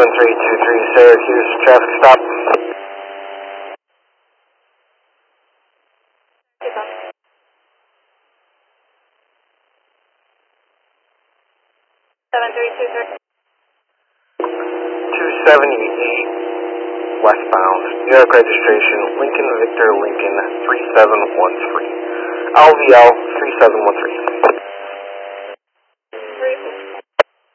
7323 Syracuse, traffic stop. 7323. 278 westbound. New York registration, Lincoln Victor Lincoln 3713. LVL 3713.